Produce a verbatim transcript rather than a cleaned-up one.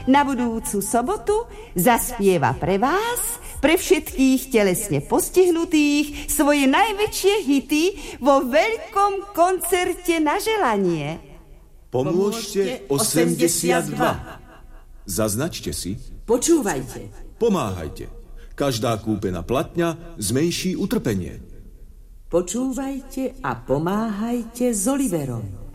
na budúcu sobotu zaspieva pre vás, pre všetkých telesne postihnutých, svoje najväčšie hity vo veľkom koncerte na želanie. Pomôžte osemdesiatdva. Zaznačte si. Počúvajte. Pomáhajte. Každá kúpená platňa zmenší utrpenie. Počúvajte a pomáhajte s Oliverom.